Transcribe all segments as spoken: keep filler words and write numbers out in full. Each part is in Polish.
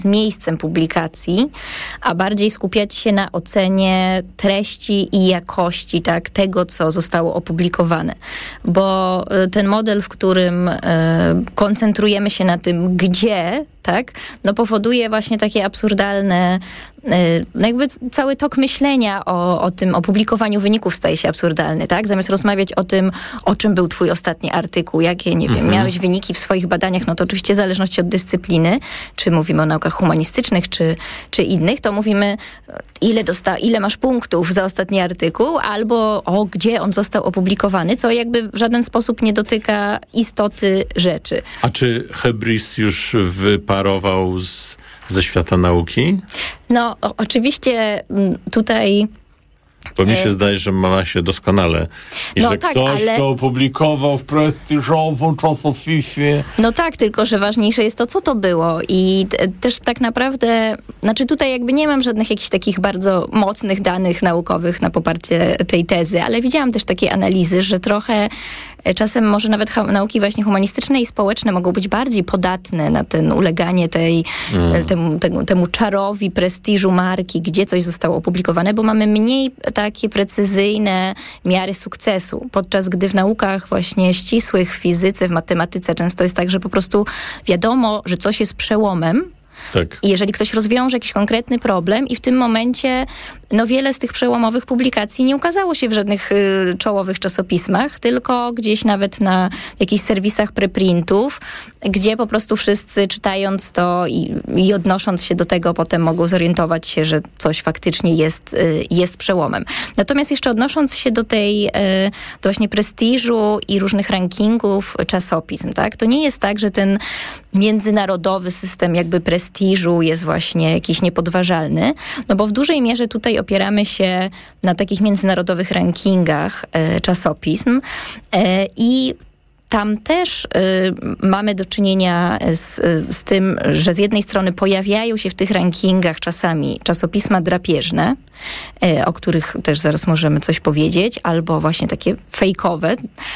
z miejscem publikacji, a bardziej skupiać się na ocenie treści i jakości, tak, tego, co zostało opublikowane. Bo ten model, w którym y, koncentrujemy się na tym, gdzie, tak, no powoduje właśnie takie absurdalne, no jakby cały tok myślenia o, o tym opublikowaniu wyników staje się absurdalny, tak? Zamiast rozmawiać o tym, o czym był twój ostatni artykuł, jakie, nie wiem, mhm. miałeś wyniki w swoich badaniach, no to oczywiście w zależności od dyscypliny, czy mówimy o naukach humanistycznych, czy, czy innych, to mówimy, ile, dosta- ile masz punktów za ostatni artykuł, albo o, gdzie on został opublikowany, co jakby w żaden sposób nie dotyka istoty rzeczy. A czy Hebris już wyparował z, ze świata nauki? No, o, oczywiście tutaj... Bo mi się e... zdaje, że ma się doskonale. I no że tak, ktoś ale... to opublikował w prestiżowym czasopiśmie. No tak, tylko że ważniejsze jest to, co to było. I t- też tak naprawdę, znaczy tutaj jakby nie mam żadnych jakichś takich bardzo mocnych danych naukowych na poparcie tej tezy, ale widziałam też takie analizy, że trochę czasem może nawet ha- nauki właśnie humanistyczne i społeczne mogą być bardziej podatne na ten uleganie tej, mm. temu, temu, temu czarowi, prestiżu marki, gdzie coś zostało opublikowane, bo mamy mniej takie precyzyjne miary sukcesu. Podczas gdy w naukach właśnie ścisłych, w fizyce, w matematyce często jest tak, że po prostu wiadomo, że coś jest przełomem. Tak. I jeżeli ktoś rozwiąże jakiś konkretny problem i w tym momencie no wiele z tych przełomowych publikacji nie ukazało się w żadnych y, czołowych czasopismach, tylko gdzieś nawet na jakichś serwisach preprintów, gdzie po prostu wszyscy czytając to i, i odnosząc się do tego potem mogą zorientować się, że coś faktycznie jest, y, jest przełomem. Natomiast jeszcze odnosząc się do tej y, do właśnie prestiżu i różnych rankingów czasopism, tak? To nie jest tak, że ten międzynarodowy system jakby prestiżu jest właśnie jakiś niepodważalny, no bo w dużej mierze tutaj opieramy się na takich międzynarodowych rankingach e, czasopism e, i tam też y, mamy do czynienia z, z tym, że z jednej strony pojawiają się w tych rankingach czasami czasopisma drapieżne, y, o których też zaraz możemy coś powiedzieć, albo właśnie takie fejkowe. Y,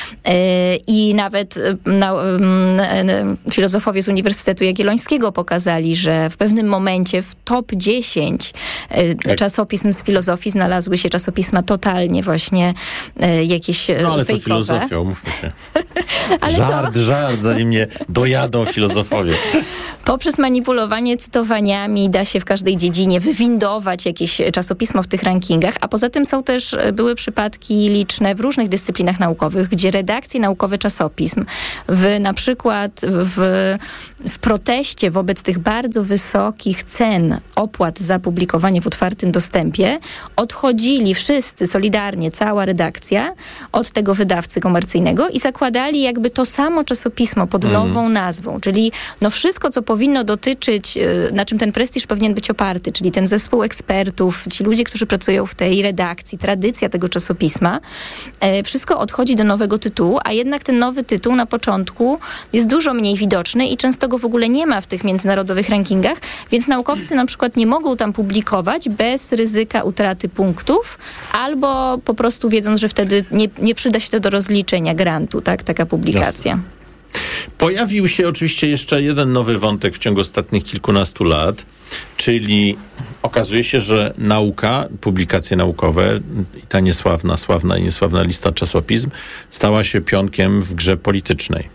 I nawet y, na, y, y, filozofowie z Uniwersytetu Jagiellońskiego pokazali, że w pewnym momencie w top dziesięć y, tak. czasopism z filozofii znalazły się czasopisma totalnie właśnie y, jakieś no, ale fejkowe. to filozofia, umówmy się. Ale żart, to... żart, zanim mnie dojadą filozofowie. Poprzez manipulowanie cytowaniami da się w każdej dziedzinie wywindować jakieś czasopismo w tych rankingach, a poza tym są też, były przypadki liczne w różnych dyscyplinach naukowych, gdzie redakcje naukowe czasopism w na przykład w, w proteście wobec tych bardzo wysokich cen opłat za publikowanie w otwartym dostępie odchodzili wszyscy solidarnie, cała redakcja od tego wydawcy komercyjnego i zakładali jakby to samo czasopismo pod nową mm. nazwą, czyli no wszystko, co powinno dotyczyć, na czym ten prestiż powinien być oparty, czyli ten zespół ekspertów, ci ludzie, którzy pracują w tej redakcji, tradycja tego czasopisma, e, wszystko odchodzi do nowego tytułu, a jednak ten nowy tytuł na początku jest dużo mniej widoczny i często go w ogóle nie ma w tych międzynarodowych rankingach, więc naukowcy na przykład nie mogą tam publikować bez ryzyka utraty punktów, albo po prostu wiedząc, że wtedy nie, nie przyda się to do rozliczenia grantu, tak, taka publikacja. Jasne. Pojawił się oczywiście jeszcze jeden nowy wątek w ciągu ostatnich kilkunastu lat, czyli okazuje się, że nauka, publikacje naukowe, ta niesławna, sławna i niesławna lista czasopism stała się pionkiem w grze politycznej.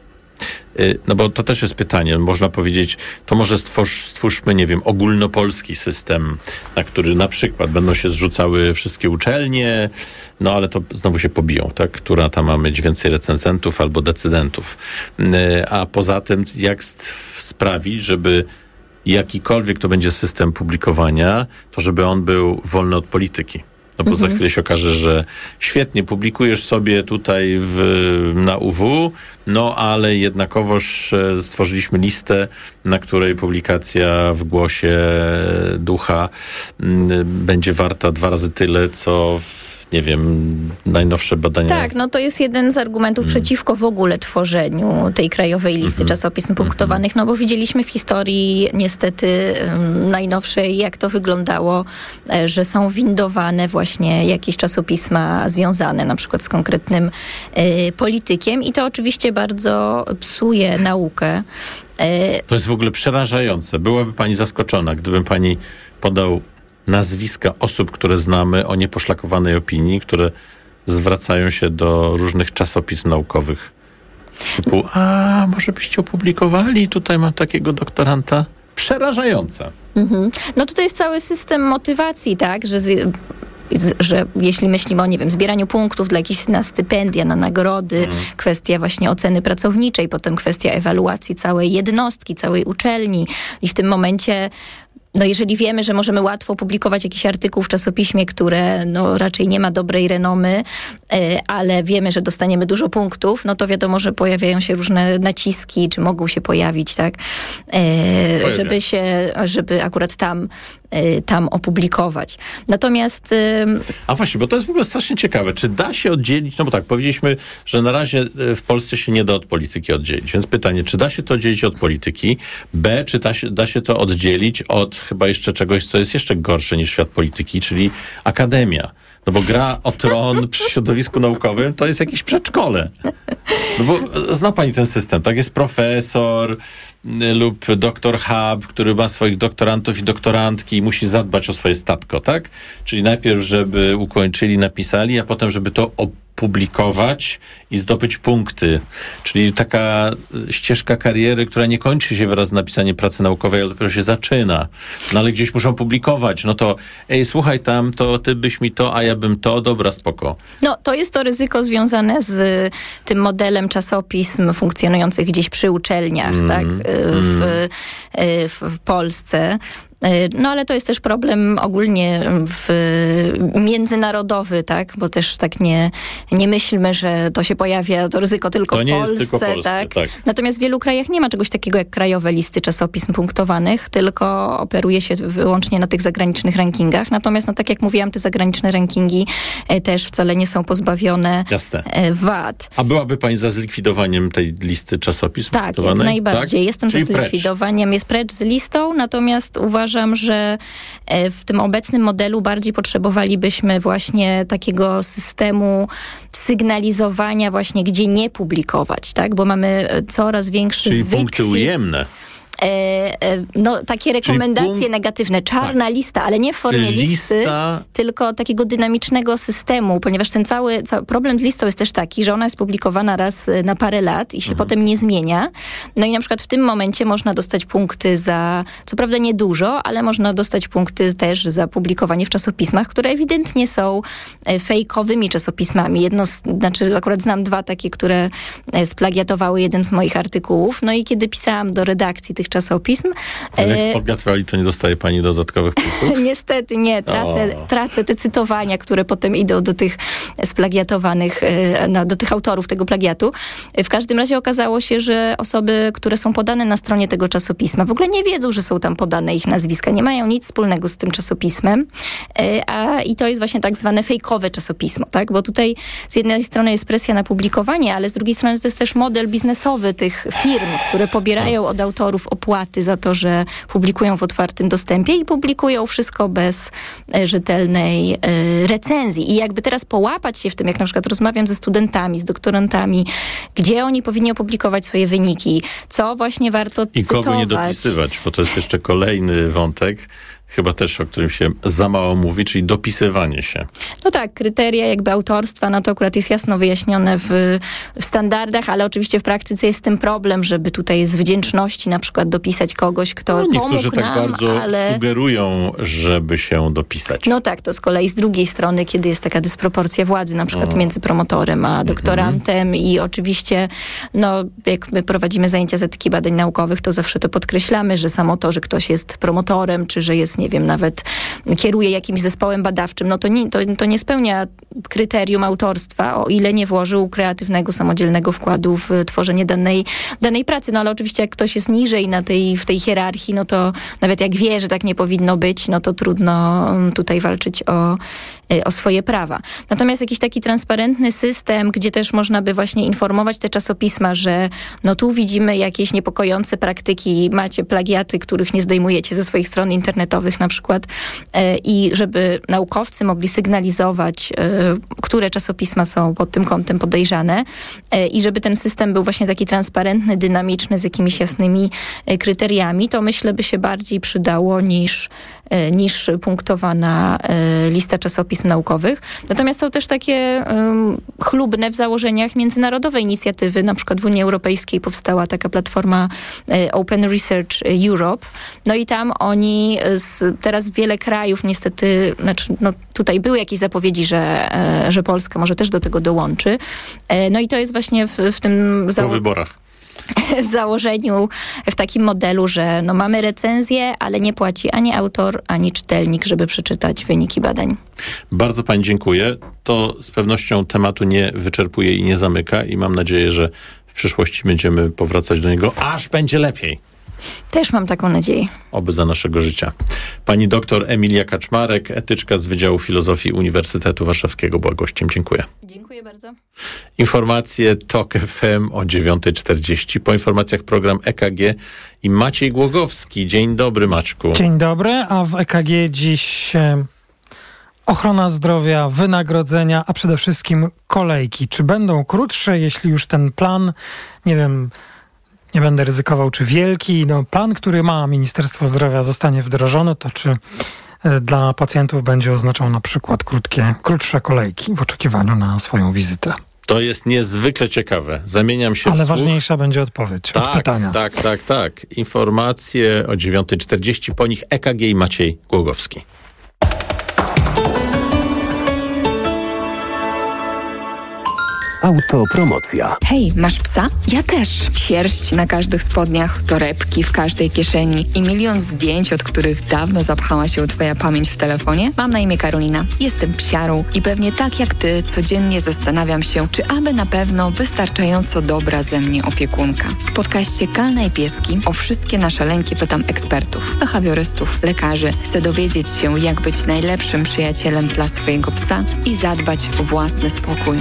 No bo to też jest pytanie, można powiedzieć, to może stwórz, stwórzmy, nie wiem, ogólnopolski system, na który na przykład będą się zrzucały wszystkie uczelnie, no ale to znowu się pobiją, tak? Która tam ma mieć więcej recenzentów albo decydentów. A poza tym, jak sprawić, żeby jakikolwiek to będzie system publikowania, to żeby on był wolny od polityki. No bo mhm. za chwilę się okaże, że świetnie publikujesz sobie tutaj w, na U W, no ale jednakowoż stworzyliśmy listę, na której publikacja w Głosie Ducha m, będzie warta dwa razy tyle, co w nie wiem, najnowsze badania. Tak, no to jest jeden z argumentów mm. przeciwko w ogóle tworzeniu tej krajowej listy mm-hmm. czasopism punktowanych, mm-hmm. no bo widzieliśmy w historii niestety um, najnowszej, jak to wyglądało, e, że są windowane właśnie jakieś czasopisma związane na przykład z konkretnym e, politykiem i to oczywiście bardzo psuje naukę. E, to jest w ogóle przerażające. Byłaby pani zaskoczona, gdybym pani podał nazwiska osób, które znamy o nieposzlakowanej opinii, które zwracają się do różnych czasopism naukowych. Typu, a może byście opublikowali? Tutaj mam takiego doktoranta. Przerażające. Mhm. No tutaj jest cały system motywacji, tak, że... Z... że jeśli myślimy o, nie wiem, zbieraniu punktów dla jakichś na stypendia, na nagrody, mm. kwestia właśnie oceny pracowniczej, potem kwestia ewaluacji całej jednostki, całej uczelni i w tym momencie no jeżeli wiemy, że możemy łatwo publikować jakiś artykuł w czasopiśmie, które no raczej nie ma dobrej renomy, ale wiemy, że dostaniemy dużo punktów, no to wiadomo, że pojawiają się różne naciski, czy mogą się pojawić, tak, e, żeby się, żeby akurat tam, e, tam opublikować. Natomiast... E, A właśnie, bo to jest w ogóle strasznie ciekawe. Czy da się oddzielić, no bo tak, powiedzieliśmy, że na razie w Polsce się nie da od polityki oddzielić. Więc pytanie, czy da się to oddzielić od polityki? B, czy da się, da się to oddzielić od chyba jeszcze czegoś, co jest jeszcze gorsze niż świat polityki, czyli akademia. No bo gra o tron przy środowisku naukowym to jest jakieś przedszkole. No bo zna pani ten system, tak? Jest profesor lub doktor Hub, który ma swoich doktorantów i doktorantki i musi zadbać o swoje statko, tak? Czyli najpierw, żeby ukończyli, napisali, a potem, żeby to opublikować i zdobyć punkty. Czyli taka ścieżka kariery, która nie kończy się wraz z napisaniem pracy naukowej, ale dopiero się zaczyna. No ale gdzieś muszą publikować. No to ej, słuchaj tam, to ty byś mi to, a ja bym to, dobra, spoko. No to jest to ryzyko związane z tym modelem czasopism funkcjonujących gdzieś przy uczelniach, mm, tak, w, mm. w, w Polsce. No ale to jest też problem ogólnie w, międzynarodowy, tak? Bo też tak nie, nie myślmy, że to się pojawia, to ryzyko tylko to w nie Polsce. Jest tylko Polsce, tak? tak. Natomiast w wielu krajach nie ma czegoś takiego jak krajowe listy czasopism punktowanych, tylko operuje się wyłącznie na tych zagranicznych rankingach. Natomiast, no tak jak mówiłam, te zagraniczne rankingi też wcale nie są pozbawione Jasne. wad. A byłaby pani za zlikwidowaniem tej listy czasopism tak, punktowanej? Tak, jak najbardziej. Tak? Jestem Czyli za zlikwidowaniem. Jest precz z listą, natomiast uważam, Uważam, że w tym obecnym modelu bardziej potrzebowalibyśmy właśnie takiego systemu sygnalizowania właśnie, gdzie nie publikować, tak? Bo mamy coraz większy Czyli wykwit. punkty ujemne. No, takie rekomendacje punkt, negatywne, czarna tak. lista, ale nie w formie Czyli listy, lista... tylko takiego dynamicznego systemu, ponieważ ten cały, cały problem z listą jest też taki, że ona jest publikowana raz na parę lat i się mhm. potem nie zmienia. No i na przykład w tym momencie można dostać punkty za, co prawda nie dużo, ale można dostać punkty też za publikowanie w czasopismach, które ewidentnie są fejkowymi czasopismami. Jedno, znaczy akurat znam dwa takie, które splagiatowały jeden z moich artykułów. No i kiedy pisałam do redakcji tych czasopism. Ale jak splagiatowali, to nie dostaje pani dodatkowych punktów? Niestety nie. Tracę, tracę te cytowania, które potem idą do tych splagiatowanych, no, do tych autorów tego plagiatu. W każdym razie okazało się, że osoby, które są podane na stronie tego czasopisma, w ogóle nie wiedzą, że są tam podane ich nazwiska. Nie mają nic wspólnego z tym czasopismem. A, I to jest właśnie tak zwane fejkowe czasopismo, tak? Bo tutaj z jednej strony jest presja na publikowanie, ale z drugiej strony to jest też model biznesowy tych firm, które pobierają od autorów opłaty za to, że publikują w otwartym dostępie i publikują wszystko bez e, rzetelnej e, recenzji. I jakby teraz połapać się w tym, jak na przykład rozmawiam ze studentami, z doktorantami, gdzie oni powinni opublikować swoje wyniki, co właśnie warto I cytować. I kogo nie dopisywać, bo to jest jeszcze kolejny wątek, chyba też o którym się za mało mówi, czyli dopisywanie się. No tak, kryteria jakby autorstwa, no to akurat jest jasno wyjaśnione w, w standardach, ale oczywiście w praktyce jest z tym problem, żeby tutaj z wdzięczności na przykład dopisać kogoś, kto no, pomógł niektórzy tak nam, bardzo ale... sugerują, żeby się dopisać. No tak, to z kolei z drugiej strony, kiedy jest taka dysproporcja władzy, na przykład o. między promotorem a doktorantem mhm. i oczywiście, no jak my prowadzimy zajęcia z etyki badań naukowych, to zawsze to podkreślamy, że samo to, że ktoś jest promotorem, czy że jest, nie wiem, nawet kieruje jakimś zespołem badawczym, no to nie, to, to nie spełnia kryterium autorstwa, o ile nie włożył kreatywnego, samodzielnego wkładu w tworzenie danej, danej pracy. No ale oczywiście jak ktoś jest niżej na tej, w tej hierarchii, no to nawet jak wie, że tak nie powinno być, no to trudno tutaj walczyć o, o swoje prawa. Natomiast jakiś taki transparentny system, gdzie też można by właśnie informować te czasopisma, że no tu widzimy jakieś niepokojące praktyki, macie plagiaty, których nie zdejmujecie ze swoich stron internetowych na przykład i żeby naukowcy mogli sygnalizować, które czasopisma są pod tym kątem podejrzane i żeby ten system był właśnie taki transparentny, dynamiczny, z jakimiś jasnymi kryteriami, to myślę by się bardziej przydało niż, niż punktowana lista czasopism naukowych. Natomiast są też takie um, chlubne w założeniach międzynarodowe inicjatywy. Na przykład w Unii Europejskiej powstała taka platforma e, Open Research Europe. No i tam oni, z, teraz wiele krajów niestety, znaczy no, tutaj były jakieś zapowiedzi, że, e, że Polska może też do tego dołączy. E, no i to jest właśnie w, w tym... Zało- po wyborach. w założeniu, w takim modelu, że no mamy recenzję, ale nie płaci ani autor, ani czytelnik, żeby przeczytać wyniki badań. Bardzo pani dziękuję. To z pewnością tematu nie wyczerpuje i nie zamyka i mam nadzieję, że w przyszłości będziemy powracać do niego, aż będzie lepiej. Też mam taką nadzieję. Oby za naszego życia. Pani doktor Emilia Kaczmarek, etyczka z Wydziału Filozofii Uniwersytetu Warszawskiego, była gościem. Dziękuję. Dziękuję bardzo. Informacje TOK F M o dziewiąta czterdzieści. Po informacjach program E K G i Maciej Głogowski. Dzień dobry, Maćku. Dzień dobry, a w E K G dziś e, ochrona zdrowia, wynagrodzenia, a przede wszystkim kolejki. Czy będą krótsze, jeśli już ten plan, nie wiem... Nie będę ryzykował, czy wielki no, plan, który ma Ministerstwo Zdrowia, zostanie wdrożony, to czy y, dla pacjentów będzie oznaczał na przykład krótkie, krótsze kolejki w oczekiwaniu na swoją wizytę. To jest niezwykle ciekawe. Zamieniam się Ale w słuch. ważniejsza będzie odpowiedź tak, od pytania. Tak, tak, tak. Informacje o dziewiąta czterdzieści, po nich E K G i Maciej Głogowski. Autopromocja. Hej, masz psa? Ja też. Sierść na każdych spodniach, torebki w każdej kieszeni i milion zdjęć, od których dawno zapchała się twoja pamięć w telefonie? Mam na imię Karolina. Jestem psiarą i pewnie tak jak ty codziennie zastanawiam się, czy aby na pewno wystarczająco dobra ze mnie opiekunka. W podcaście Kalna i Pieski o wszystkie nasze lęki pytam ekspertów, behawiorystów, lekarzy. Chcę dowiedzieć się, jak być najlepszym przyjacielem dla swojego psa i zadbać o własny spokój.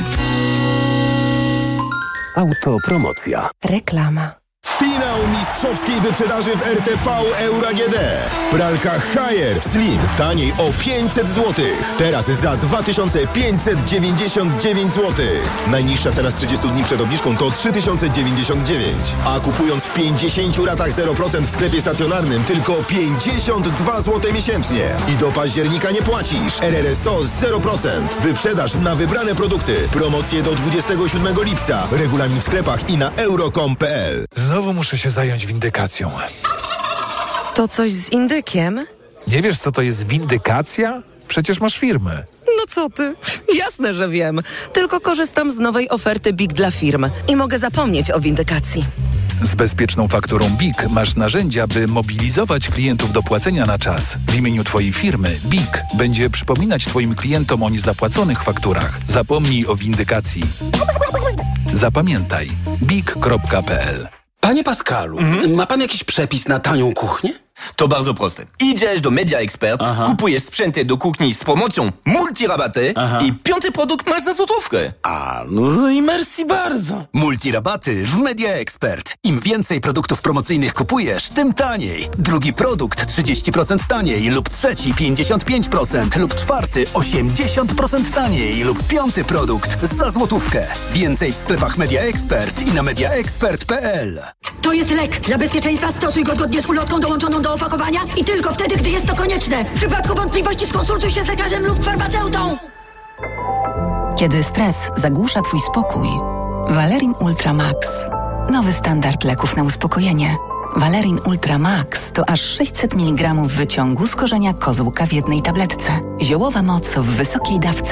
Autopromocja. Reklama. Finał mistrzowskiej wyprzedaży w R T V Euro A G D. Pralka Haier Slim taniej o pięćset złotych. Teraz za dwa tysiące pięćset dziewięćdziesiąt dziewięć złotych. Najniższa cena z trzydziestu dni przed obniżką to trzy tysiące dziewięćdziesiąt dziewięć. A kupując w pięćdziesięciu ratach zero procent w sklepie stacjonarnym tylko pięćdziesiąt dwa złote miesięcznie. I do października nie płacisz. R R S O zero procent. Wyprzedaż na wybrane produkty. Promocje do dwudziestego siódmego lipca. Regulamin w sklepach i na euro kropka com kropka p l. Znowu muszę się zająć windykacją. To coś z indykiem? Nie wiesz, co to jest windykacja? Przecież masz firmę. No co ty? Jasne, że wiem. Tylko korzystam z nowej oferty B I K dla firm i mogę zapomnieć o windykacji. Z bezpieczną fakturą B I K masz narzędzia, by mobilizować klientów do płacenia na czas. W imieniu twojej firmy B I K będzie przypominać twoim klientom o niezapłaconych fakturach. Zapomnij o windykacji. Zapamiętaj. bik kropka p l. Panie Pascalu, mm? ma pan jakiś przepis na tanią kuchnię? To bardzo proste. Idziesz do Media Expert, Aha. kupujesz sprzęty do kuchni z promocją multirabaty Aha. i piąty produkt masz za złotówkę. A, no i merci bardzo. Multirabaty w Media Expert. Im więcej produktów promocyjnych kupujesz, tym taniej. Drugi produkt trzydzieści procent taniej lub trzeci pięćdziesiąt pięć procent lub czwarty osiemdziesiąt procent taniej lub piąty produkt za złotówkę. Więcej w sklepach Media Expert i na media expert kropka p l. To jest lek. Dla bezpieczeństwa stosuj go zgodnie z ulotką dołączoną do opakowania i tylko wtedy, gdy jest to konieczne. W przypadku wątpliwości skonsultuj się z lekarzem lub farmaceutą. Kiedy stres zagłusza twój spokój, Valerin Ultra Max. Nowy standard leków na uspokojenie. Valerin Ultra Max to aż sześćset miligramów wyciągu z korzenia kozłka w jednej tabletce. Ziołowa moc w wysokiej dawce.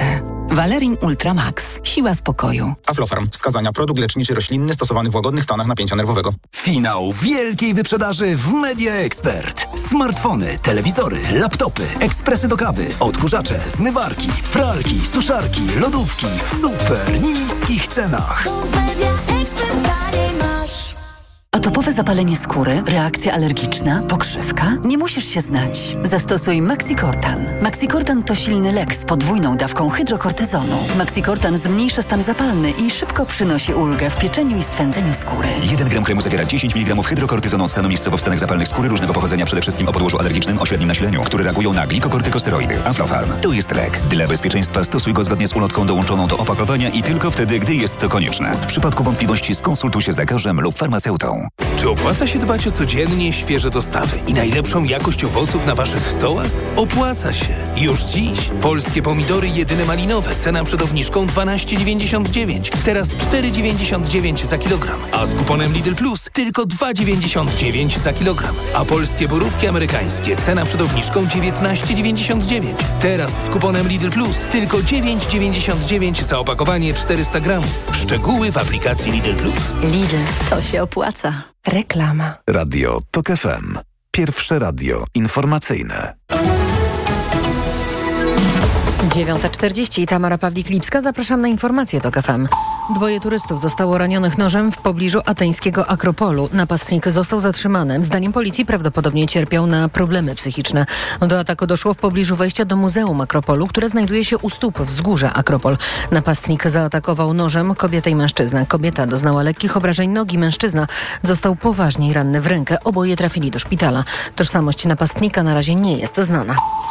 Valerin Ultra Max. Siła spokoju. Aflofarm. Wskazania: produkt leczniczy roślinny stosowany w łagodnych stanach napięcia nerwowego. Finał wielkiej wyprzedaży w Media Expert. Smartfony, telewizory, laptopy, ekspresy do kawy, odkurzacze, zmywarki, pralki, suszarki, lodówki w super niskich cenach. Atopowe zapalenie skóry, reakcja alergiczna, pokrzywka? Nie musisz się znać. Zastosuj Maxicortan. Maxicortan to silny lek z podwójną dawką hydrokortyzonu. Maxicortan zmniejsza stan zapalny i szybko przynosi ulgę w pieczeniu i swędzeniu skóry. jeden gram kremu zawiera dziesięć miligramów hydrokortyzonu stanu miejscowo w stanach zapalnych skóry różnego pochodzenia, przede wszystkim o podłożu alergicznym o średnim nasileniu, które reagują na glikokortykosteroidy. Aflofarm. To jest lek. Dla bezpieczeństwa stosuj go zgodnie z ulotką dołączoną do opakowania i tylko wtedy, gdy jest to konieczne. W przypadku wątpliwości skonsultuj się z lekarzem lub farmaceutą. Czy opłaca się dbać o codziennie świeże dostawy i najlepszą jakość owoców na waszych stołach? Opłaca się. Już dziś. Polskie pomidory jedyne malinowe. Cena przed obniżką dwanaście dziewięćdziesiąt dziewięć. Teraz cztery dziewięćdziesiąt dziewięć za kilogram. A z kuponem Lidl Plus tylko dwa dziewięćdziesiąt dziewięć za kilogram. A polskie borówki amerykańskie. Cena przed obniżką dziewiętnaście dziewięćdziesiąt dziewięć. Teraz z kuponem Lidl Plus tylko dziewięć dziewięćdziesiąt dziewięć za opakowanie czterysta gramów. Szczegóły w aplikacji Lidl Plus. Lidl, to się opłaca. Reklama. Radio Tok F M. Pierwsze radio informacyjne. dziewiąta czterdzieści. Tamara Pawlik-Lipska. Zapraszam na informacje Tok F M. Dwoje turystów zostało ranionych nożem w pobliżu ateńskiego Akropolu. Napastnik został zatrzymany. Zdaniem policji prawdopodobnie cierpiał na problemy psychiczne. Do ataku doszło w pobliżu wejścia do Muzeum Akropolu, które znajduje się u stóp wzgórza Akropol. Napastnik zaatakował nożem kobietę i mężczyznę. Kobieta doznała lekkich obrażeń nogi, mężczyzna został poważnie ranny w rękę. Oboje trafili do szpitala. Tożsamość napastnika na razie nie jest znana.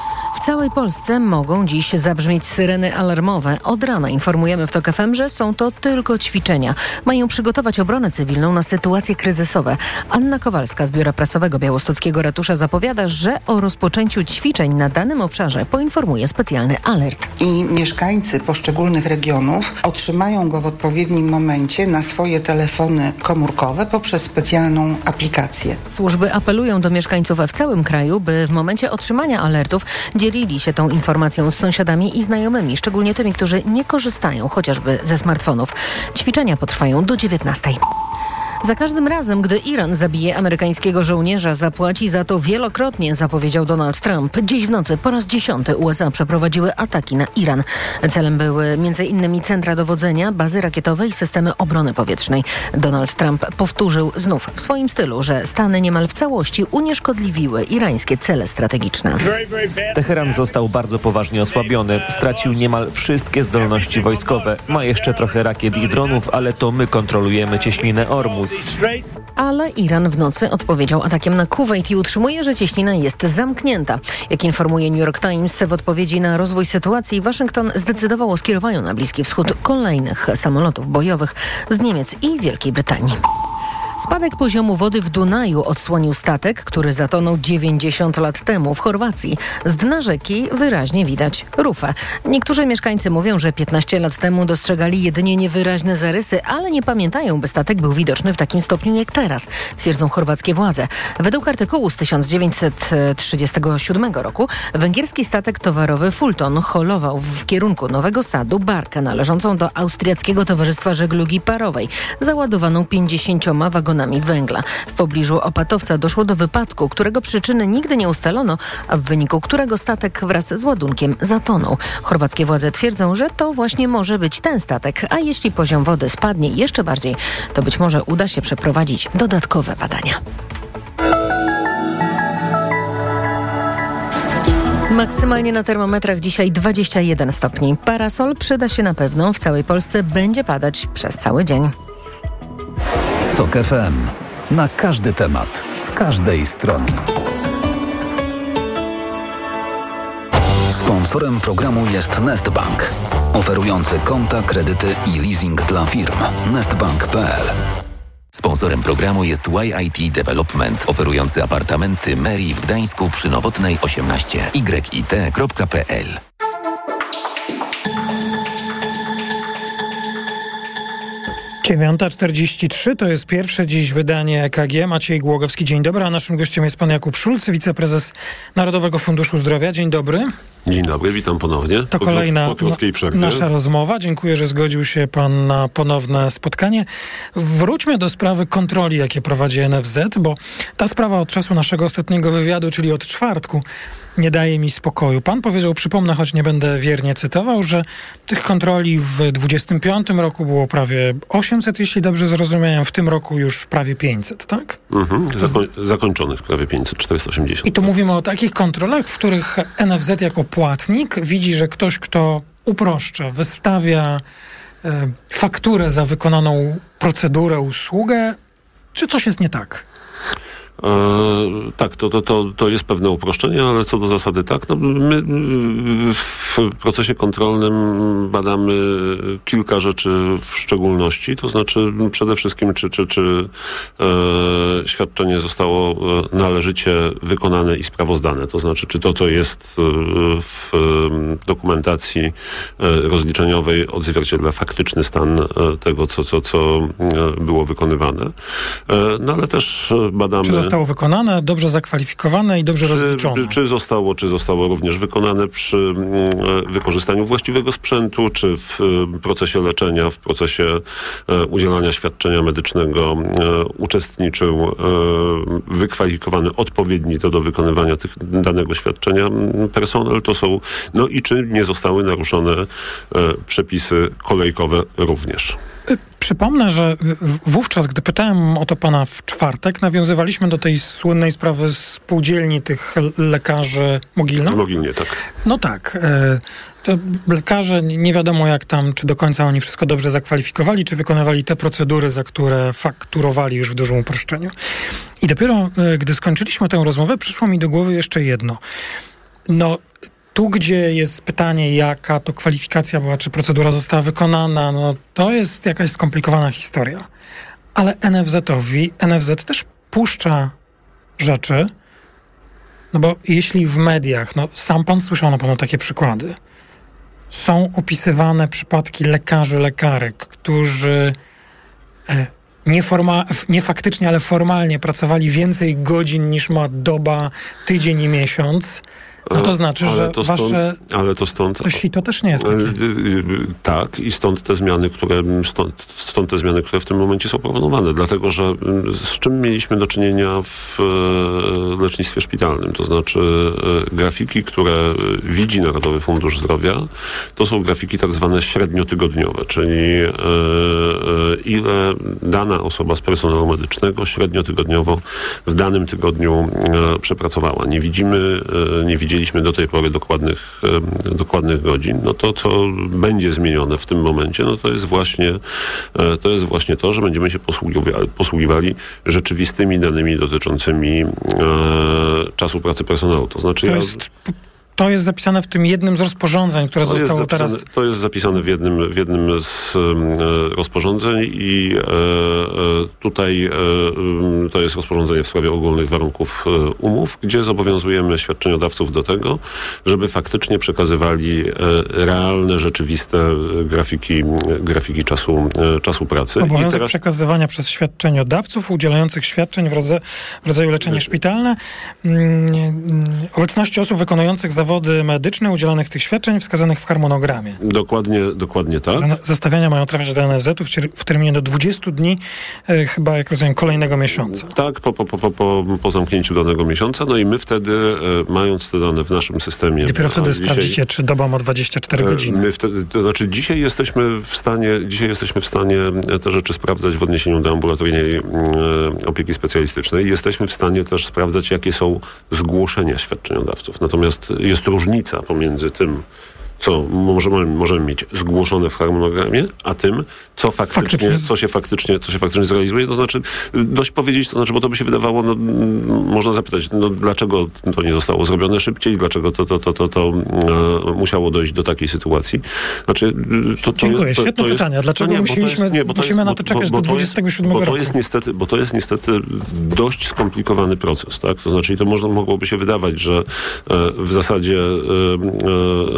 W całej Polsce mogą dziś zabrzmieć syreny alarmowe. Od rana informujemy w Tok F M, że są to tylko ćwiczenia. Mają przygotować obronę cywilną na sytuacje kryzysowe. Anna Kowalska z Biura Prasowego Białostockiego Ratusza zapowiada, że o rozpoczęciu ćwiczeń na danym obszarze poinformuje specjalny alert. I mieszkańcy poszczególnych regionów otrzymają go w odpowiednim momencie na swoje telefony komórkowe poprzez specjalną aplikację. Służby apelują do mieszkańców w całym kraju, by w momencie otrzymania alertów dzielili się tą informacją z sąsiadami i znajomymi, szczególnie tymi, którzy nie korzystają chociażby ze smartfonów. Ćwiczenia potrwają do dziewiętnastej. Za każdym razem, gdy Iran zabije amerykańskiego żołnierza, zapłaci za to wielokrotnie, zapowiedział Donald Trump. Dziś w nocy po raz dziesiąty U S A przeprowadziły ataki na Iran. Celem były między innymi centra dowodzenia, bazy rakietowe i systemy obrony powietrznej. Donald Trump powtórzył znów w swoim stylu, że Stany niemal w całości unieszkodliwiły irańskie cele strategiczne. Teheran został bardzo poważnie osłabiony. Stracił niemal wszystkie zdolności wojskowe. Ma jeszcze trochę rakiet i dronów, ale to my kontrolujemy cieśninę Ormus. Ale Iran w nocy odpowiedział atakiem na Kuwejt i utrzymuje, że cieśnina jest zamknięta. Jak informuje New York Times, w odpowiedzi na rozwój sytuacji Waszyngton zdecydował o skierowaniu na Bliski Wschód kolejnych samolotów bojowych z Niemiec i Wielkiej Brytanii. Spadek poziomu wody w Dunaju odsłonił statek, który zatonął dziewięćdziesiąt lat temu w Chorwacji. Z dna rzeki wyraźnie widać rufę. Niektórzy mieszkańcy mówią, że piętnaście lat temu dostrzegali jedynie niewyraźne zarysy, ale nie pamiętają, by statek był widoczny w takim stopniu jak teraz, twierdzą chorwackie władze. Według artykułu z tysiąc dziewięćset trzydziestego siódmego roku węgierski statek towarowy Fulton holował w kierunku Nowego Sadu barkę należącą do Austriackiego Towarzystwa Żeglugi Parowej, załadowaną pięćdziesięcioma wagonami węgla. W pobliżu Opatowca doszło do wypadku, którego przyczyny nigdy nie ustalono, a w wyniku którego statek wraz z ładunkiem zatonął. Chorwackie władze twierdzą, że to właśnie może być ten statek, a jeśli poziom wody spadnie jeszcze bardziej, to być może uda się przeprowadzić dodatkowe badania. Maksymalnie na termometrach dzisiaj dwadzieścia jeden stopni. Parasol przyda się na pewno. W całej Polsce będzie padać przez cały dzień. Tok F M. Na każdy temat, z każdej strony. Sponsorem programu jest Nestbank, oferujący konta, kredyty i leasing dla firm. nestbank kropka p l. Sponsorem programu jest Y I T Development, oferujący apartamenty Meri w Gdańsku przy Nowotnej osiemnaście. y i t kropka p l. dziewiąta czterdzieści trzy to jest pierwsze dziś wydanie E K G. Maciej Głogowski, dzień dobry, a naszym gościem jest pan Jakub Szulc, wiceprezes Narodowego Funduszu Zdrowia. Dzień dobry. Dzień dobry, witam ponownie. To po kolejna po krótkiej przerwie. nasza rozmowa. Dziękuję, że zgodził się pan na ponowne spotkanie. Wróćmy do sprawy kontroli, jakie prowadzi N F Z, bo ta sprawa od czasu naszego ostatniego wywiadu, czyli od czwartku, nie daje mi spokoju. Pan powiedział, przypomnę, choć nie będę wiernie cytował, że tych kontroli w dwudziestym piątym roku było prawie osiemset, jeśli dobrze zrozumiałem, w tym roku już prawie pięćset, tak? Mhm. Zakoń- zakończonych prawie pięćset, czterysta osiemdziesiąt. I tu mówimy o takich kontrolach, w których N F Z jako płatnik widzi, że ktoś, kto uproszcza, wystawia e, fakturę za wykonaną procedurę, usługę, czy coś jest nie tak? E, tak, to, to, to, to jest pewne uproszczenie, ale co do zasady tak. No, my w procesie kontrolnym badamy kilka rzeczy w szczególności, to znaczy przede wszystkim, czy, czy, czy e, świadczenie zostało należycie wykonane i sprawozdane. To znaczy, czy to, co jest w dokumentacji rozliczeniowej, odzwierciedla faktyczny stan tego, co, co, co było wykonywane. E, no ale też badamy... Czy zostało wykonane, dobrze zakwalifikowane i dobrze czy, rozliczone? Czy zostało, czy zostało również wykonane przy mm, wykorzystaniu właściwego sprzętu, czy w y, procesie leczenia, w procesie y, udzielania świadczenia medycznego y, uczestniczył y, wykwalifikowany odpowiedni to do wykonywania tych danego świadczenia personel, to są, no i czy nie zostały naruszone y, przepisy kolejkowe również. Przypomnę, że wówczas, gdy pytałem o to pana w czwartek, nawiązywaliśmy do tej słynnej sprawy spółdzielni tych lekarzy Mogilno? W Mogilnie, tak. No tak. To lekarze, nie wiadomo jak tam, czy do końca oni wszystko dobrze zakwalifikowali, czy wykonywali te procedury, za które fakturowali już w dużym uproszczeniu. I dopiero, gdy skończyliśmy tę rozmowę, przyszło mi do głowy jeszcze jedno. No, tu, gdzie jest pytanie, jaka to kwalifikacja była, czy procedura została wykonana, no to jest jakaś skomplikowana historia. Ale N F Z-owi, N F Z też puszcza rzeczy, no bo jeśli w mediach, no sam pan słyszał na pewno takie przykłady, są opisywane przypadki lekarzy, lekarek, którzy e, nie, forma, nie faktycznie, ale formalnie pracowali więcej godzin niż ma doba, tydzień i miesiąc, no to znaczy, ale że to stąd, wasze ale to stąd to sito też nie jest takie. Tak, i stąd te zmiany, które stąd, stąd te zmiany, które w tym momencie są proponowane, dlatego, że z czym mieliśmy do czynienia w lecznictwie szpitalnym, to znaczy grafiki, które widzi Narodowy Fundusz Zdrowia, to są grafiki tak zwane średniotygodniowe, czyli ile dana osoba z personelu medycznego średniotygodniowo w danym tygodniu przepracowała. Nie widzimy, nie widzimy Widzieliśmy do tej pory dokładnych, e, dokładnych godzin, no to co będzie zmienione w tym momencie, no to jest właśnie e, to jest właśnie to, że będziemy się posługiwali, posługiwali rzeczywistymi danymi dotyczącymi e, czasu pracy personelu. To znaczy to ja... jest... To jest zapisane w tym jednym z rozporządzeń, które to zostało zapisane, teraz... To jest zapisane w jednym, w jednym z e, rozporządzeń i e, tutaj e, to jest rozporządzenie w sprawie ogólnych warunków e, umów, gdzie zobowiązujemy świadczeniodawców do tego, żeby faktycznie przekazywali e, realne, rzeczywiste grafiki, grafiki czasu, e, czasu pracy. Obowiązek I teraz... przekazywania przez świadczeniodawców udzielających świadczeń w, rodza- w rodzaju leczenie szpitalne, mm, obecności osób wykonujących zawody medyczne udzielanych tych świadczeń wskazanych w harmonogramie. Dokładnie, dokładnie tak. Zestawienia mają trafiać do N F Z-u w, w terminie do dwudziestu dni, e, chyba jak rozumiem, kolejnego miesiąca. Tak, po, po, po, po, po zamknięciu danego miesiąca, no i my wtedy, e, mając te dane w naszym systemie... Dopiero wtedy dzisiaj, sprawdzicie, czy doba ma dwadzieścia cztery godziny. My wtedy, to znaczy dzisiaj jesteśmy w stanie, dzisiaj jesteśmy w stanie te rzeczy sprawdzać w odniesieniu do ambulatoryjnej e, opieki specjalistycznej. Jesteśmy w stanie też sprawdzać, jakie są zgłoszenia świadczeniodawców. Natomiast jest różnica pomiędzy tym, co możemy, możemy mieć zgłoszone w harmonogramie, a tym, co faktycznie, faktycznie. Co się faktycznie, co się faktycznie zrealizuje. To znaczy, dość powiedzieć, to znaczy, bo to by się wydawało, no, można zapytać, no, dlaczego to nie zostało zrobione szybciej, dlaczego to, to, to, to, to e, musiało dojść do takiej sytuacji. Znaczy, to, to, Dziękuję, to, świetne to jest, pytanie. Dlaczego nie, musieliśmy, jest, nie, musimy jest, na to czekać bo, bo, do dwudziestego siódmego bo to roku? Jest niestety, bo to jest niestety dość skomplikowany proces, tak? To znaczy, to można, mogłoby się wydawać, że e, w zasadzie e,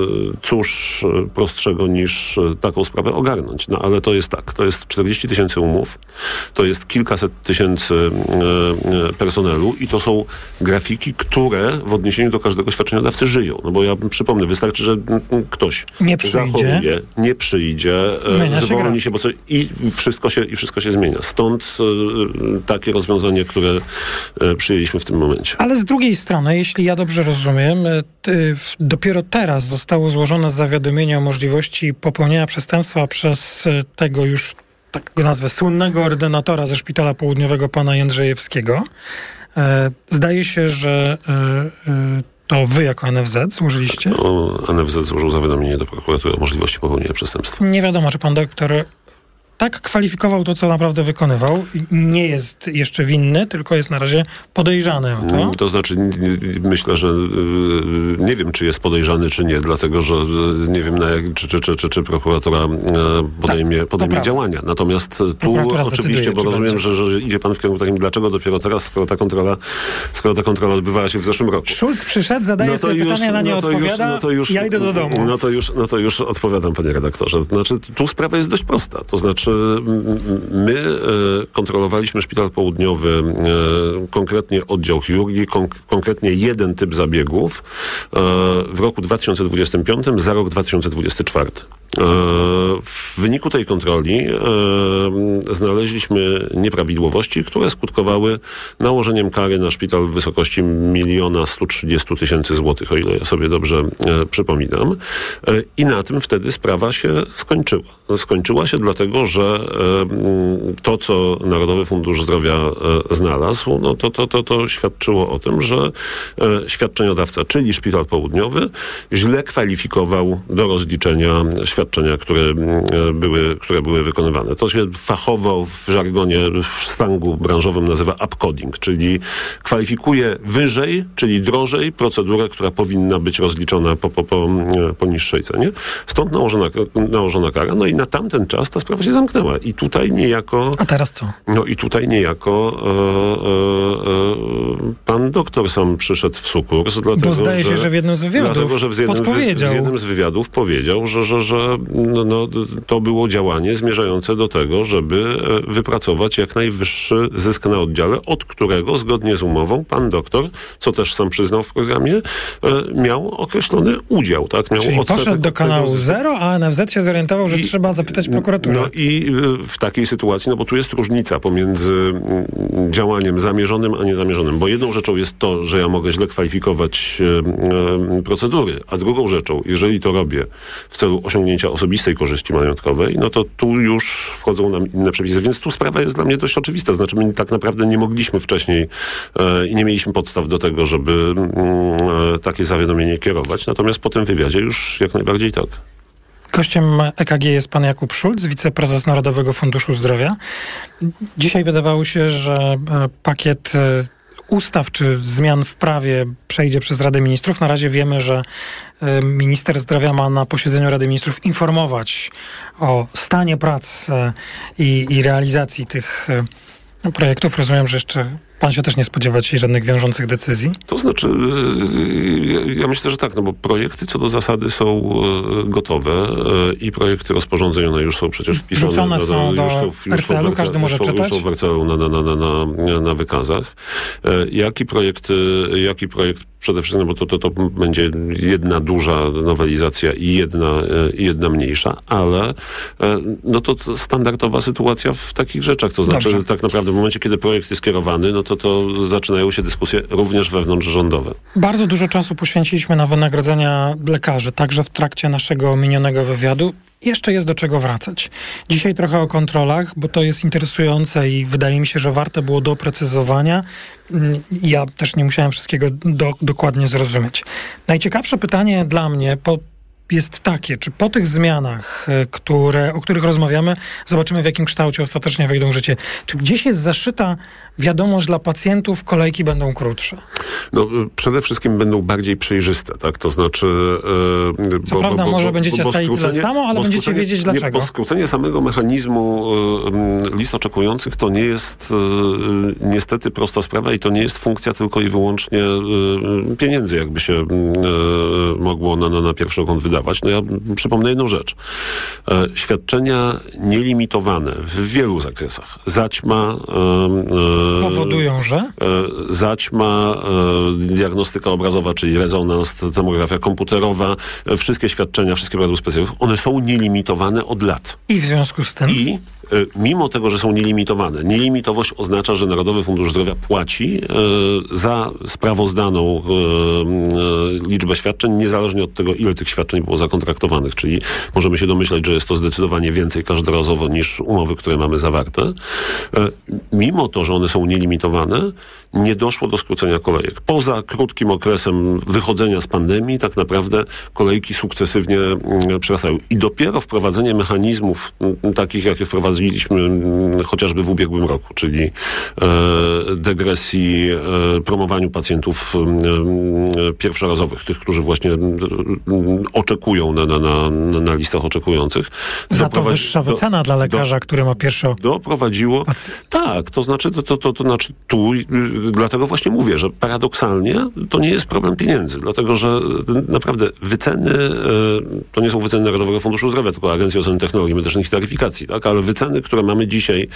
cóż prostszego niż taką sprawę ogarnąć. No ale to jest tak, to jest czterdzieści tysięcy umów, to jest kilkaset tysięcy personelu i to są grafiki, które w odniesieniu do każdego świadczeniodawcy żyją. No bo ja przypomnę, wystarczy, że ktoś nie przyjdzie, zachoruje, nie przyjdzie, zmienia zwolni się, bo co, i wszystko się, i wszystko się zmienia. Stąd y, takie rozwiązanie, które y, przyjęliśmy w tym momencie. Ale z drugiej strony, jeśli ja dobrze rozumiem, ty, w, dopiero teraz zostało złożone zawiadomienie o możliwości popełnienia przestępstwa przez y, tego już, tak go nazwę, słynnego ordynatora ze Szpitala Południowego, pana Jędrzejewskiego. Y, zdaje się, że y, y, to wy jako N F Z złożyliście? No, N F Z złożył zawiadomienie do prokuratury o możliwości popełnienia przestępstwa. Nie wiadomo, czy pan doktor tak kwalifikował to, co naprawdę wykonywał. Nie jest jeszcze winny, tylko jest na razie podejrzany o to. To znaczy, myślę, że nie wiem, czy jest podejrzany, czy nie, dlatego, że nie wiem, na jak, czy, czy, czy, czy, czy prokuratura podejmie, tak, podejmie działania. Natomiast tu oczywiście, bo rozumiem, że, że idzie pan w kierunku takim, dlaczego dopiero teraz, skoro ta kontrola, skoro ta kontrola odbywała się w zeszłym roku. Schulz przyszedł, zadaje no sobie już, pytania, na nie no odpowiada, już, no to już, ja idę do domu. No to, już, no to już odpowiadam, panie redaktorze. Znaczy, tu sprawa jest dość prosta. To znaczy, my e, kontrolowaliśmy Szpital Południowy, e, konkretnie oddział chirurgii, konk- konkretnie jeden typ zabiegów e, w roku dwa tysiące dwudziestym piątym za rok dwa tysiące dwudziesty czwarty. E, w wyniku tej kontroli e, znaleźliśmy nieprawidłowości, które skutkowały nałożeniem kary na szpital w wysokości miliona sto trzydzieści tysięcy złotych, o ile ja sobie dobrze e, przypominam. E, I na tym wtedy sprawa się skończyła. Skończyła się dlatego, że to, co Narodowy Fundusz Zdrowia znalazł, no to, to, to, to świadczyło o tym, że świadczeniodawca, czyli Szpital Południowy, źle kwalifikował do rozliczenia świadczenia, które były, które były wykonywane. To się fachowo w żargonie, w slangu branżowym nazywa upcoding, czyli kwalifikuje wyżej, czyli drożej procedurę, która powinna być rozliczona po, po, po, po niższej cenie. Stąd nałożona, nałożona kara. No i na tamten czas ta sprawa się zamknęła. I tutaj niejako... A teraz co? No i tutaj niejako e, e, e, pan doktor sam przyszedł w sukurs, dlatego, bo zdaje się, że, że w jednym z wywiadów dlatego, że w jednym, podpowiedział. W, w jednym z wywiadów powiedział, że, że, że no, no, to było działanie zmierzające do tego, żeby wypracować jak najwyższy zysk na oddziale, od którego zgodnie z umową pan doktor, co też sam przyznał w programie, e, miał określony udział. Tak? Miał Czyli poszedł do kanału zero, a N F Z się zorientował, że I, trzeba zapytać prokuraturę. No i w takiej sytuacji, no bo tu jest różnica pomiędzy działaniem zamierzonym, a niezamierzonym. Bo jedną rzeczą jest to, że ja mogę źle kwalifikować e, procedury, a drugą rzeczą, jeżeli to robię w celu osiągnięcia osobistej korzyści majątkowej, no to tu już wchodzą nam inne przepisy. Więc tu sprawa jest dla mnie dość oczywista. Znaczy my tak naprawdę nie mogliśmy wcześniej e, i nie mieliśmy podstaw do tego, żeby e, takie zawiadomienie kierować. Natomiast po tym wywiadzie już jak najbardziej tak. Gościem E K G jest pan Jakub Schulz, wiceprezes Narodowego Funduszu Zdrowia. Dzisiaj wydawało się, że pakiet ustaw czy zmian w prawie przejdzie przez Radę Ministrów. Na razie wiemy, że minister zdrowia ma na posiedzeniu Rady Ministrów informować o stanie prac i, i realizacji tych projektów. Rozumiem, że jeszcze pan się też nie spodziewa dzisiaj żadnych wiążących decyzji? To znaczy, ja, ja myślę, że tak, no bo projekty co do zasady są gotowe i projekty rozporządzeń, one już są przecież wpisane. Wrzucone są do już są, R C L-u, każdy może już są, czytać? Już są w R C L-u na, na, na, na, na wykazach. Jaki projekt, jaki projekt przede wszystkim, bo to, to, to będzie jedna duża nowelizacja i jedna, i jedna mniejsza, ale no to standardowa sytuacja w takich rzeczach. To znaczy, Dobrze. tak naprawdę w momencie, kiedy projekt jest kierowany, no to, to zaczynają się dyskusje również wewnątrzrządowe. Bardzo dużo czasu poświęciliśmy na wynagrodzenia lekarzy, także w trakcie naszego minionego wywiadu. Jeszcze jest do czego wracać. Dzisiaj trochę o kontrolach, bo to jest interesujące i wydaje mi się, że warte było doprecyzowania. Ja też nie musiałem wszystkiego do, dokładnie zrozumieć. Najciekawsze pytanie dla mnie po jest takie, czy po tych zmianach, które, o których rozmawiamy, zobaczymy w jakim kształcie ostatecznie wejdą w życie, czy gdzieś jest zaszyta wiadomość dla pacjentów, kolejki będą krótsze? No, przede wszystkim będą bardziej przejrzyste, tak? To znaczy... E, Co bo, prawda, bo, bo, może będziecie bo stali tyle samo, ale będziecie wiedzieć dlaczego. Nie, bo skrócenie samego mechanizmu e, list oczekujących to nie jest e, niestety prosta sprawa i to nie jest funkcja tylko i wyłącznie e, pieniędzy, jakby się e, mogło na, na, na pierwszy ogląd wydawać. udawać. No ja przypomnę jedną rzecz. E, świadczenia nielimitowane w wielu zakresach. Zaćma e, powodują, że? E, zaćma, e, diagnostyka obrazowa, czyli rezonans, tomografia komputerowa, e, wszystkie świadczenia, wszystkie produktów specjalnych, one są nielimitowane od lat. I w związku z tym? I mimo tego, że są nielimitowane, nielimitowość oznacza, że Narodowy Fundusz Zdrowia płaci e, za sprawozdaną e, e, liczbę świadczeń, niezależnie od tego, ile tych świadczeń było zakontraktowanych. Czyli możemy się domyślać, że jest to zdecydowanie więcej każdorazowo niż umowy, które mamy zawarte. E, mimo to, że one są nielimitowane, nie doszło do skrócenia kolejek. Poza krótkim okresem wychodzenia z pandemii, tak naprawdę kolejki sukcesywnie mm, przerastają. I dopiero wprowadzenie mechanizmów m, takich, jakie wprowadziliśmy m, chociażby w ubiegłym roku, czyli e, degresji, e, promowaniu pacjentów m, m, pierwszorazowych, tych, którzy właśnie m, m, oczekują na, na, na, na listach oczekujących. Za to wyższa wycena do, dla lekarza, do, który ma pierwszo... Doprowadziło... Tak, to znaczy, to, to, to, to znaczy tu... Dlatego właśnie mówię, że paradoksalnie to nie jest problem pieniędzy, dlatego że naprawdę wyceny, to nie są wyceny Narodowego Funduszu Zdrowia, tylko Agencji Oceny Technologii Medycznych i Taryfikacji, tak? Ale wyceny, które mamy dzisiaj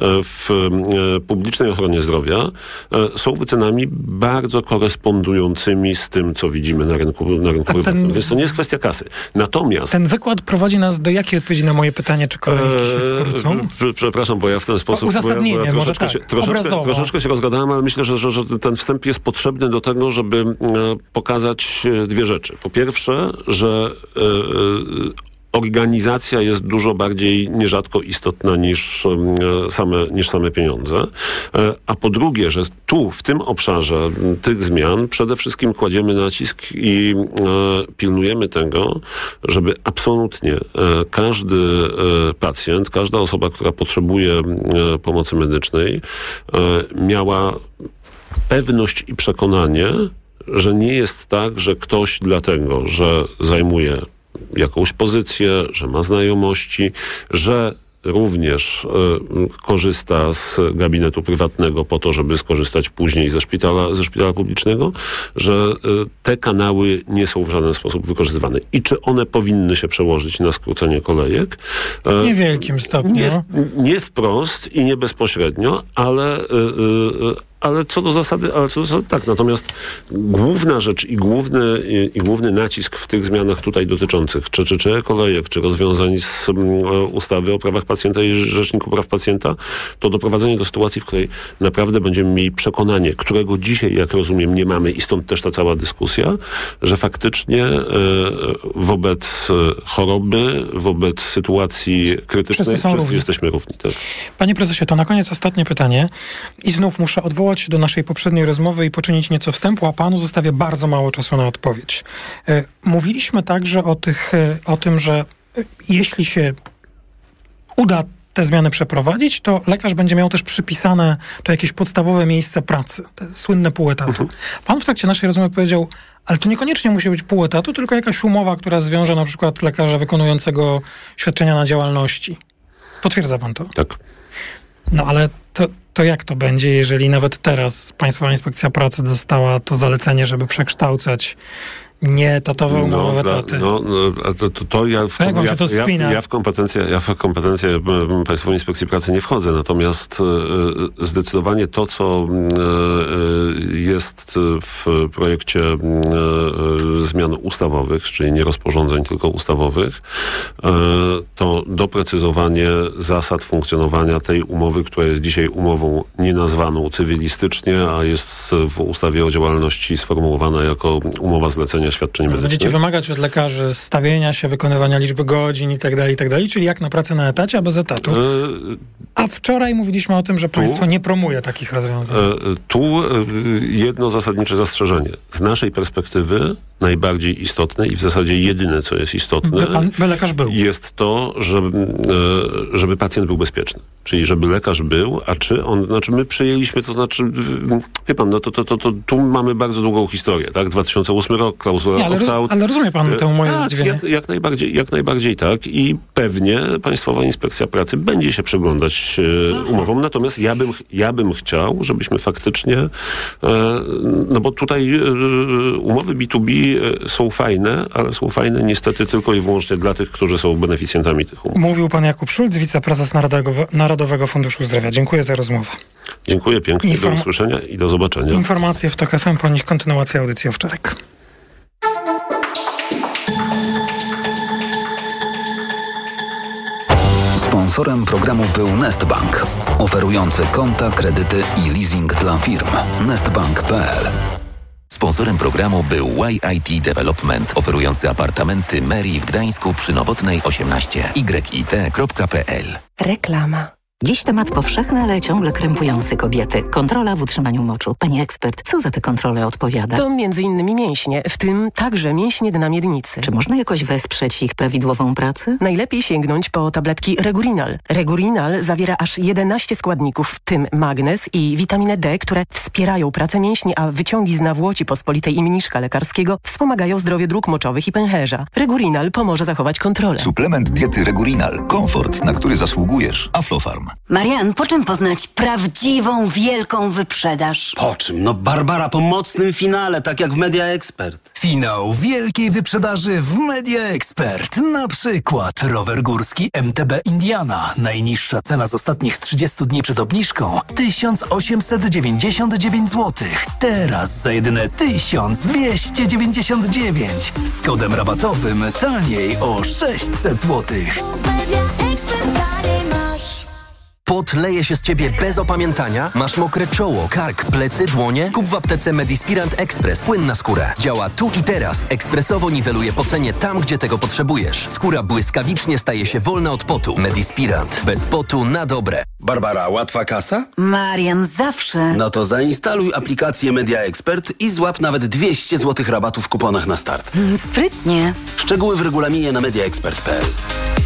w publicznej ochronie zdrowia, są wycenami bardzo korespondującymi z tym, co widzimy na rynku, na rynku prywatnym. Ten... Więc to nie jest kwestia kasy. Natomiast... Ten wykład prowadzi nas do jakiej odpowiedzi na moje pytanie, czy kolejki się skrócą? Przepraszam, bo ja w ten sposób... Uzasadnienie, bo ja, bo ja może troszeczkę, tak, się, troszeczkę, troszeczkę się rozgadałem, ale myślę, że, że, że ten wstęp jest potrzebny do tego, żeby e, pokazać dwie rzeczy. Po pierwsze, że e, e, organizacja jest dużo bardziej nierzadko istotna niż e, same, niż same pieniądze. E, a po drugie, że tu, w tym obszarze tych zmian przede wszystkim kładziemy nacisk i e, pilnujemy tego, żeby absolutnie e, każdy e, pacjent, każda osoba, która potrzebuje e, pomocy medycznej, e, miała pewność i przekonanie, że nie jest tak, że ktoś dlatego, że zajmuje jakąś pozycję, że ma znajomości, że również y, korzysta z gabinetu prywatnego po to, żeby skorzystać później ze szpitala, ze szpitala publicznego, że y, te kanały nie są w żaden sposób wykorzystywane. I czy one powinny się przełożyć na skrócenie kolejek? W niewielkim stopniu. Nie, nie wprost i nie bezpośrednio, ale... Y, y, Ale co do zasady, ale co do zasady tak. Natomiast główna rzecz i główny, i, i główny nacisk w tych zmianach tutaj dotyczących czy, czy, czy kolejek, czy rozwiązań z um, ustawy o prawach pacjenta i Rzeczniku Praw Pacjenta, to doprowadzenie do sytuacji, w której naprawdę będziemy mieli przekonanie, którego dzisiaj, jak rozumiem, nie mamy i stąd też ta cała dyskusja, że faktycznie e, wobec choroby, wobec sytuacji krytycznej wszyscy, są wszyscy jesteśmy równi. Tak? Panie prezesie, to na koniec ostatnie pytanie i znów muszę odwołać się do naszej poprzedniej rozmowy i poczynić nieco wstępu, a panu zostawię bardzo mało czasu na odpowiedź. Mówiliśmy także o, tych, o tym, że jeśli się uda te zmiany przeprowadzić, to lekarz będzie miał też przypisane to jakieś podstawowe miejsce pracy, te słynne pół etatu. Pan w trakcie naszej rozmowy powiedział, ale to niekoniecznie musi być pół etatu, tylko jakaś umowa, która zwiąże na przykład lekarza wykonującego świadczenia na działalności. Potwierdza pan to? Tak. No ale to, to jak to będzie, jeżeli nawet teraz Państwowa Inspekcja Pracy dostała to zalecenie, żeby przekształcać nieetatowe umowy no, w etaty? No, no to, to, to ja, w, jak wam się to ja, spina? ja, ja w kompetencje, ja w kompetencje Państwowej Inspekcji Pracy nie wchodzę, natomiast e, zdecydowanie to, co e, jest w projekcie e, zmian ustawowych, czyli nie rozporządzeń, tylko ustawowych, e, to doprecyzowanie zasad funkcjonowania tej umowy, która jest dzisiaj umową nienazwaną cywilistycznie, a jest w ustawie o działalności sformułowana jako umowa zlecenia świadczeń medycznych. Będziecie wymagać od lekarzy stawienia się, wykonywania liczby godzin i tak dalej, i tak dalej, czyli jak na pracę na etacie, a bez etatu. A wczoraj mówiliśmy o tym, że tu, państwo nie promuje takich rozwiązań. Tu jedno zasadnicze zastrzeżenie. Z naszej perspektywy najbardziej istotne i w zasadzie jedyne, co jest istotne, by, pan, by lekarz był. jest to, żeby, żeby pacjent był bezpieczny. Czyli żeby lekarz był, a czy on, znaczy my przyjęliśmy, to znaczy, wie pan, no to, to, to, to tu mamy bardzo długą historię, tak? dwa tysiące ósmy rok, klauzula Nie, ale, roz, ale rozumie pan tę moje tak, zdziwienie? Jak, jak, najbardziej, jak najbardziej tak i pewnie Państwowa Inspekcja Pracy będzie się przyglądać e, umowom, natomiast ja bym, ja bym chciał, żebyśmy faktycznie, e, no bo tutaj e, umowy B dwa B są fajne, ale są fajne niestety tylko i wyłącznie dla tych, którzy są beneficjentami tych umów. Mówił pan Jakub Szulc, wiceprezes Narodowego, Narodowego Funduszu Zdrowia. Dziękuję za rozmowę. Dziękuję pięknie, Inform- do usłyszenia i do zobaczenia. Informacje w TOK F M, po nich kontynuacja audycji Owczarek. Sponsorem programu był Nestbank, oferujący konta, kredyty i leasing dla firm. nestbank kropka p l. Sponsorem programu był Y I T Development, oferujący apartamenty Mary w Gdańsku przy Nowotnej osiemnaście. y i t kropka p l. Reklama. Dziś temat powszechny, ale ciągle krępujący kobiety. Kontrola w utrzymaniu moczu. Pani ekspert, co za tę kontrolę odpowiada? To między innymi mięśnie, w tym także mięśnie dna miednicy. Czy można jakoś wesprzeć ich prawidłową pracę? Najlepiej sięgnąć po tabletki Regurinal. Regurinal zawiera aż jedenaście składników, w tym magnez i witaminę D, które wspierają pracę mięśni, a wyciągi z nawłoci pospolitej i mniszka lekarskiego wspomagają zdrowie dróg moczowych i pęcherza. Regurinal pomoże zachować kontrolę. Suplement diety Regurinal. Komfort, na który zasługujesz. Aflofarm. Marian, po czym poznać prawdziwą, wielką wyprzedaż? Po czym? No Barbara, po mocnym finale, tak jak w Media Expert. Finał wielkiej wyprzedaży w Media Expert. Na przykład rower górski M T B Indiana. Najniższa cena z ostatnich trzydziestu dni przed obniżką tysiąc osiemset dziewięćdziesiąt dziewięć złotych. Teraz za jedyne tysiąc dwieście dziewięćdziesiąt dziewięć. Z kodem rabatowym taniej o sześćset złotych. Pot leje się z ciebie bez opamiętania? Masz mokre czoło, kark, plecy, dłonie? Kup w aptece Medispirant Express płyn na skórę. Działa tu i teraz. Ekspresowo niweluje pocenie tam, gdzie tego potrzebujesz. Skóra błyskawicznie staje się wolna od potu. Medispirant. Bez potu na dobre. Barbara, łatwa kasa? Marian, zawsze. No to zainstaluj aplikację Media Expert i złap nawet dwieście złotych rabatu w kuponach na start. Sprytnie. Szczegóły w regulaminie na mediaexpert kropka p l.